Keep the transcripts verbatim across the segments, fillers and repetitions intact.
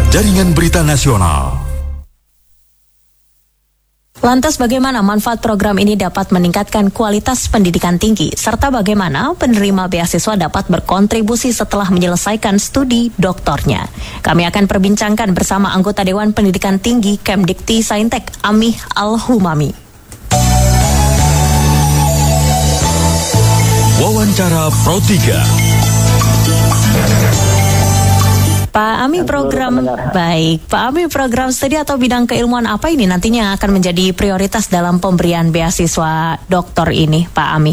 Jaringan Berita Nasional. Lantas bagaimana manfaat program ini dapat meningkatkan kualitas pendidikan tinggi, serta bagaimana penerima beasiswa dapat berkontribusi setelah menyelesaikan studi doktornya? Kami akan perbincangkan bersama anggota Dewan Pendidikan Tinggi Kemdikti Saintek, Amih Al-Humami. Wawancara Pro tiga. Pak Ami, program baik. Pak Ami, program studi atau bidang keilmuan apa ini nantinya akan menjadi prioritas dalam pemberian beasiswa doktor ini, Pak Ami?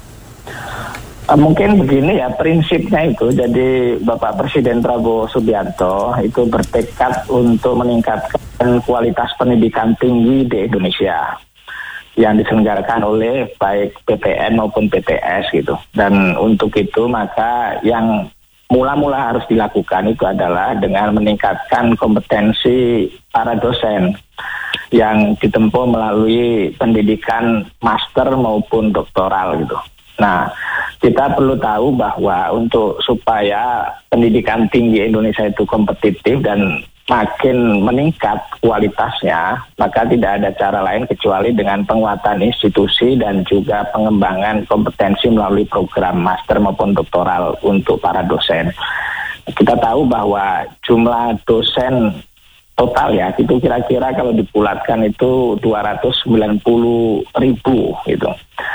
Mungkin begini ya prinsipnya itu. Jadi Bapak Presiden Prabowo Subianto itu bertekad untuk meningkatkan kualitas pendidikan tinggi di Indonesia yang diselenggarakan oleh baik P T N maupun P T S gitu. Dan untuk itu maka yang mula-mula harus dilakukan itu adalah dengan meningkatkan kompetensi para dosen yang ditempuh melalui pendidikan master maupun doktoral gitu. Nah, kita perlu tahu bahwa untuk supaya pendidikan tinggi Indonesia itu kompetitif dan makin meningkat kualitasnya, maka tidak ada cara lain kecuali dengan penguatan institusi dan juga pengembangan kompetensi melalui program master maupun doktoral untuk para dosen. Kita tahu bahwa jumlah dosen total ya, itu kira-kira kalau dibulatkan itu dua ratus sembilan puluh ribu gitu.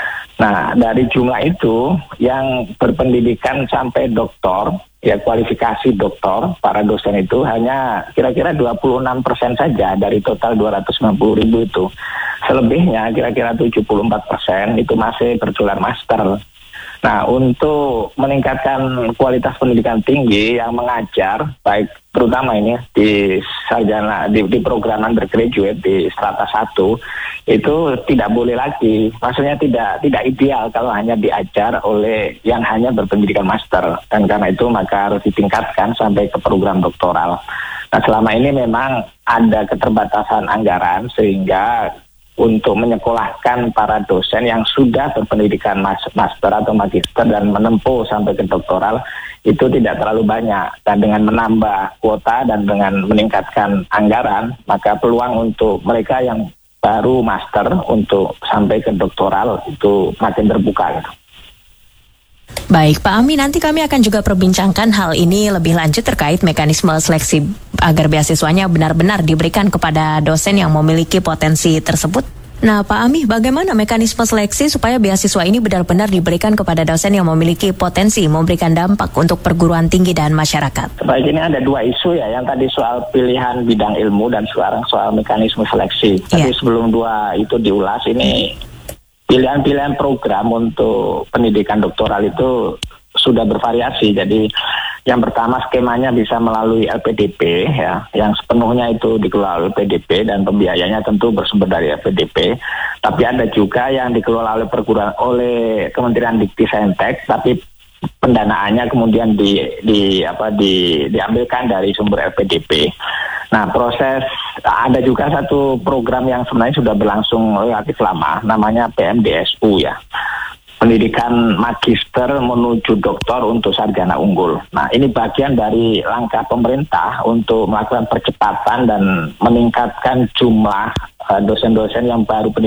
Nah, dari jumlah itu yang berpendidikan sampai doktor, ya kualifikasi doktor, para dosen itu hanya kira-kira dua puluh enam persen saja dari total dua ratus sembilan puluh ribu itu. Selebihnya kira-kira tujuh puluh empat persen itu masih bergelar master. Nah, untuk meningkatkan kualitas pendidikan tinggi yang mengajar, baik terutama ini di sarjana, di, di program undergraduate di strata satu, itu tidak boleh lagi, maksudnya tidak tidak ideal kalau hanya diajar oleh yang hanya berpendidikan master, dan karena itu maka harus ditingkatkan sampai ke program doktoral. Nah, selama ini memang ada keterbatasan anggaran sehingga untuk menyekolahkan para dosen yang sudah berpendidikan master atau magister dan menempuh sampai ke doktoral itu tidak terlalu banyak. Dan dengan menambah kuota dan dengan meningkatkan anggaran, maka peluang untuk mereka yang baru master untuk sampai ke doktoral itu makin terbuka gitu. Baik, Pak Ami, nanti kami akan juga perbincangkan hal ini lebih lanjut terkait mekanisme seleksi agar beasiswanya benar-benar diberikan kepada dosen yang memiliki potensi tersebut. Nah, Pak Ami, bagaimana mekanisme seleksi supaya beasiswa ini benar-benar diberikan kepada dosen yang memiliki potensi memberikan dampak untuk perguruan tinggi dan masyarakat? Baik, ini ada dua isu ya, yang tadi soal pilihan bidang ilmu dan sekarang soal mekanisme seleksi. Tapi yeah. sebelum dua itu diulas, ini pilihan-pilihan program untuk pendidikan doktoral itu sudah bervariasi. Jadi yang pertama skemanya bisa melalui L P D P ya, yang sepenuhnya itu dikelola oleh L P D P dan pembiayanya tentu bersumber dari L P D P. Tapi ada juga yang dikelola oleh perguruan oleh Kementerian Dikti Saintek, tapi pendanaannya kemudian di di apa di diambilkan dari sumber L P D P. Nah, proses ada juga satu program yang sebenarnya sudah berlangsung relatif lama, namanya P M D S U ya. Pendidikan magister menuju doktor untuk sarjana unggul. Nah, ini bagian dari langkah pemerintah untuk melakukan percepatan dan meningkatkan jumlah uh, dosen-dosen yang baru pendidikan